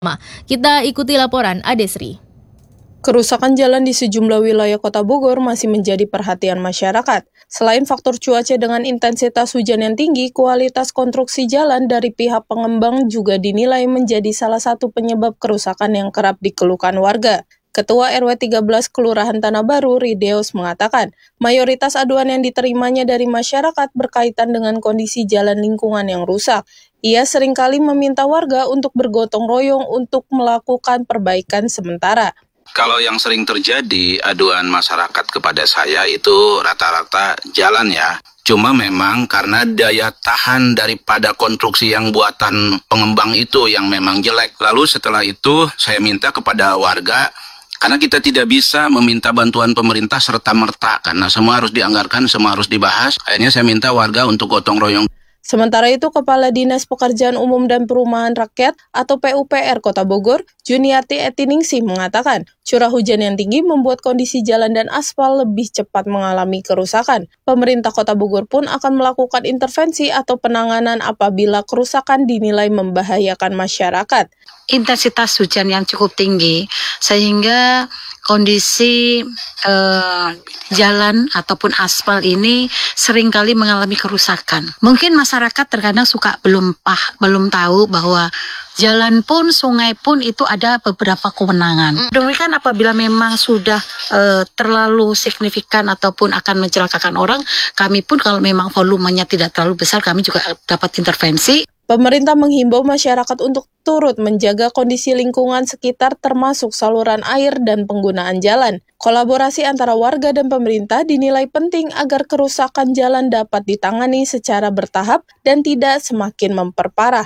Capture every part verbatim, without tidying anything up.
Kita ikuti laporan Adesri. Kerusakan jalan di sejumlah wilayah Kota Bogor masih menjadi perhatian masyarakat. Selain faktor cuaca dengan intensitas hujan yang tinggi, kualitas konstruksi jalan dari pihak pengembang juga dinilai menjadi salah satu penyebab kerusakan yang kerap dikeluhkan warga. Ketua R W tiga belas Kelurahan Tanah Baru, Rideos, mengatakan, mayoritas aduan yang diterimanya dari masyarakat berkaitan dengan kondisi jalan lingkungan yang rusak. Ia seringkali meminta warga untuk bergotong royong untuk melakukan perbaikan sementara. Kalau yang sering terjadi aduan masyarakat kepada saya itu rata-rata jalan ya. Cuma memang karena daya tahan daripada konstruksi yang buatan pengembang itu yang memang jelek. Lalu setelah itu saya minta kepada warga, karena kita tidak bisa meminta bantuan pemerintah serta-merta, karena semua harus dianggarkan, semua harus dibahas. Akhirnya saya minta warga untuk gotong royong. Sementara itu, Kepala Dinas Pekerjaan Umum dan Perumahan Rakyat atau P U P R Kota Bogor, Juniarti Etiningsih, mengatakan curah hujan yang tinggi membuat kondisi jalan dan aspal lebih cepat mengalami kerusakan. Pemerintah Kota Bogor pun akan melakukan intervensi atau penanganan apabila kerusakan dinilai membahayakan masyarakat. Intensitas hujan yang cukup tinggi sehingga kondisi eh, jalan ataupun aspal ini seringkali mengalami kerusakan. Mungkin masyarakat terkadang suka belum pah, belum tahu bahwa jalan pun, sungai pun itu ada beberapa kewenangan. Demikian apabila memang sudah eh, terlalu signifikan ataupun akan mencelakakan orang, kami pun kalau memang volumenya tidak terlalu besar, kami juga dapat intervensi. Pemerintah menghimbau masyarakat untuk turut menjaga kondisi lingkungan sekitar termasuk saluran air dan penggunaan jalan. Kolaborasi antara warga dan pemerintah dinilai penting agar kerusakan jalan dapat ditangani secara bertahap dan tidak semakin memperparah.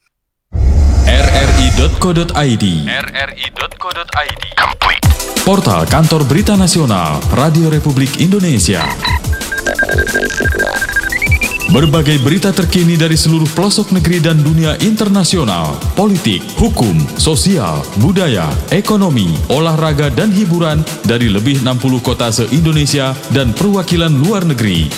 r r i dot co dot i d r r i dot co dot i d Portal Kantor Berita Nasional Radio Republik Indonesia. Berbagai berita terkini dari seluruh pelosok negeri dan dunia internasional, politik, hukum, sosial, budaya, ekonomi, olahraga, dan hiburan dari lebih enam puluh kota se-Indonesia dan perwakilan luar negeri.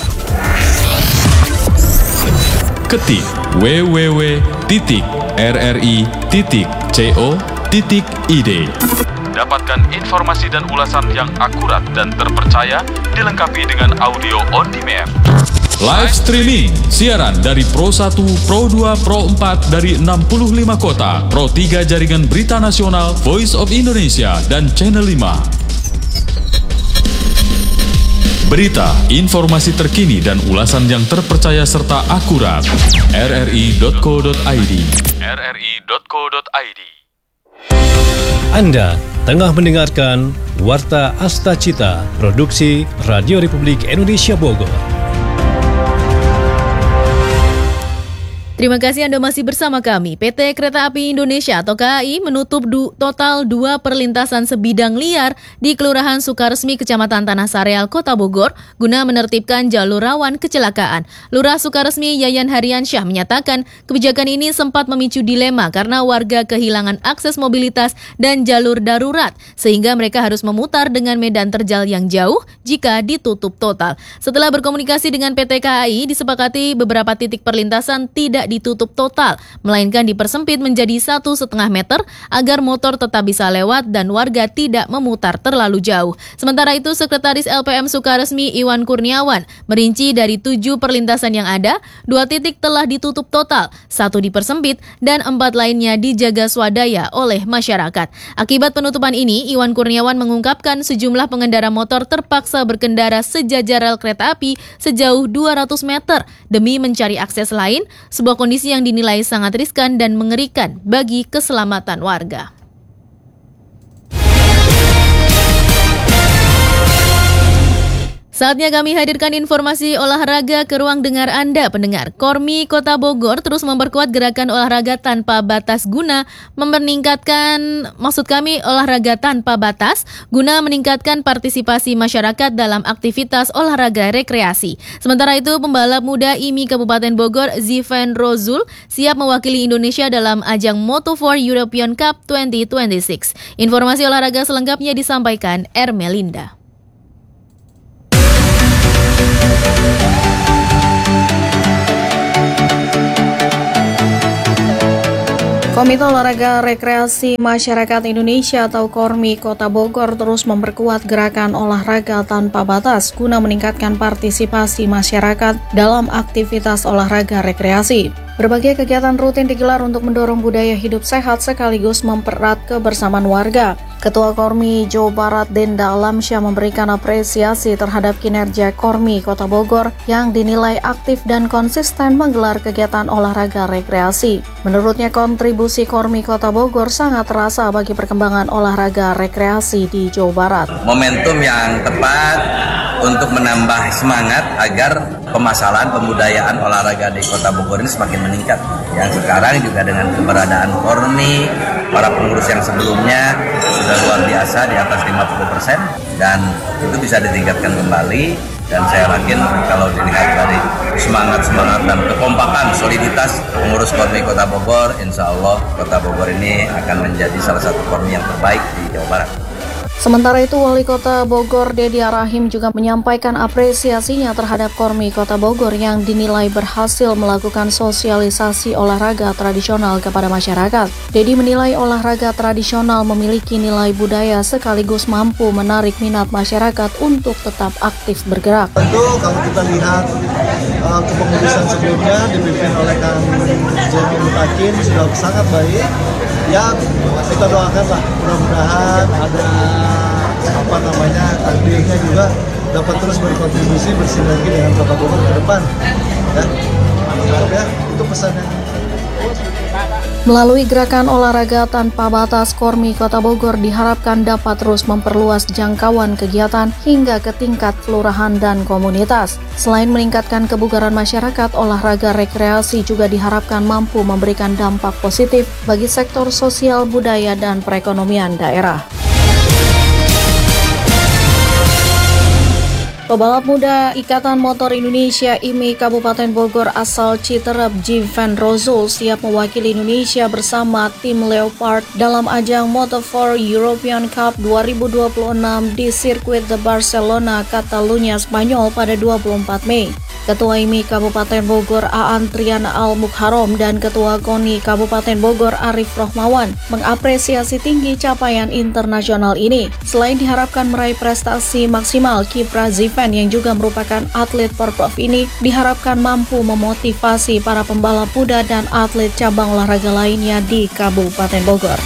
Ketik w w w titik r r i titik co titik i d. Dapatkan informasi dan ulasan yang akurat dan terpercaya, dilengkapi dengan audio on demand. Live streaming, siaran dari Pro satu, Pro dua, Pro empat dari enam puluh lima kota, Pro tiga Jaringan Berita Nasional, Voice of Indonesia, dan Channel lima. Berita, informasi terkini dan ulasan yang terpercaya serta akurat. r r i dot co dot i d r r i dot co dot i d Anda tengah mendengarkan Warta Asta Cita, produksi Radio Republik Indonesia Bogor. Terima kasih Anda masih bersama kami. P T Kereta Api Indonesia atau K A I menutup du- total dua perlintasan sebidang liar di Kelurahan Sukaresmi, Kecamatan Tanah Sareal, Kota Bogor, guna menertibkan jalur rawan kecelakaan. Lurah Sukaresmi Yayan Hariansyah menyatakan kebijakan ini sempat memicu dilema karena warga kehilangan akses mobilitas dan jalur darurat, sehingga mereka harus memutar dengan medan terjal yang jauh jika ditutup total. Setelah berkomunikasi dengan P T K A I, disepakati beberapa titik perlintasan tidak ditutup total, melainkan dipersempit menjadi satu setengah meter agar motor tetap bisa lewat dan warga tidak memutar terlalu jauh. Sementara itu, Sekretaris L P M Sukaresmi Iwan Kurniawan merinci dari tujuh perlintasan yang ada, dua titik telah ditutup total, satu dipersempit, dan empat lainnya dijaga swadaya oleh masyarakat. Akibat penutupan ini, Iwan Kurniawan mengungkapkan sejumlah pengendara motor terpaksa berkendara sejajar rel kereta api sejauh dua ratus meter demi mencari akses lain, sebuah kondisi yang dinilai sangat riskan dan mengerikan bagi keselamatan warga. Saatnya kami hadirkan informasi olahraga ke ruang dengar Anda, pendengar. Kormi Kota Bogor terus memperkuat gerakan olahraga tanpa batas guna meningkatkan, maksud kami olahraga tanpa batas, guna meningkatkan partisipasi masyarakat dalam aktivitas olahraga rekreasi. Sementara itu, pembalap muda I M I Kabupaten Bogor, Zivan Rozul, siap mewakili Indonesia dalam ajang Moto empat European Cup dua ribu dua puluh enam. Informasi olahraga selengkapnya disampaikan Ermelinda. Komite Olahraga Rekreasi Masyarakat Indonesia atau KORMI Kota Bogor terus memperkuat gerakan olahraga tanpa batas guna meningkatkan partisipasi masyarakat dalam aktivitas olahraga rekreasi. Berbagai kegiatan rutin digelar untuk mendorong budaya hidup sehat sekaligus mempererat kebersamaan warga. Ketua KORMI Jawa Barat Denda Alamsyah memberikan apresiasi terhadap kinerja KORMI Kota Bogor yang dinilai aktif dan konsisten menggelar kegiatan olahraga rekreasi. Menurutnya kontribusi KORMI Kota Bogor sangat terasa bagi perkembangan olahraga rekreasi di Jawa Barat. Momentum yang tepat untuk menambah semangat agar pemasalan pembudayaan olahraga di Kota Bogor ini semakin meningkat. Yang sekarang juga dengan keberadaan KORMI, para pengurus yang sebelumnya sudah luar biasa di atas lima puluh persen dan itu bisa ditingkatkan kembali. Dan saya yakin kalau dilihat dari semangat-semangat dan kekompakan soliditas pengurus KORMI Kota Bogor, insya Allah Kota Bogor ini akan menjadi salah satu KORMI yang terbaik di Jawa Barat. Sementara itu, Wali Kota Bogor Dedi Rahim juga menyampaikan apresiasinya terhadap KORMI Kota Bogor yang dinilai berhasil melakukan sosialisasi olahraga tradisional kepada masyarakat. Dedi menilai olahraga tradisional memiliki nilai budaya sekaligus mampu menarik minat masyarakat untuk tetap aktif bergerak. Tentu kalau kita lihat uh, kepengurusan sebelumnya dipimpin oleh Kang Jemi Mutakin sudah sangat baik. Ya, kita doakanlah mudah-mudahan ada apa namanya takdirnya juga dapat terus berkontribusi bersinergi dengan Kota Bogor ke depan. Ya, mantap ya, itu pesannya. Melalui gerakan olahraga tanpa batas, KORMI Kota Bogor diharapkan dapat terus memperluas jangkauan kegiatan hingga ke tingkat kelurahan dan komunitas. Selain meningkatkan kebugaran masyarakat, olahraga rekreasi juga diharapkan mampu memberikan dampak positif bagi sektor sosial, budaya, dan perekonomian daerah. Pebalap muda Ikatan Motor Indonesia I M I Kabupaten Bogor asal Citerep Jivan Rozul siap mewakili Indonesia bersama tim Leopard dalam ajang Moto empat European Cup dua ribu dua puluh enam di sirkuit de Barcelona, Catalunya, Spanyol pada dua puluh empat Mei. Ketua I M I Kabupaten Bogor Aan Triana Al-Mukharom dan Ketua KONI Kabupaten Bogor Arif Rohmawan mengapresiasi tinggi capaian internasional ini. Selain diharapkan meraih prestasi maksimal, Kipra Zivan yang juga merupakan atlet Porprov ini diharapkan mampu memotivasi para pembalap muda dan atlet cabang olahraga lainnya di Kabupaten Bogor.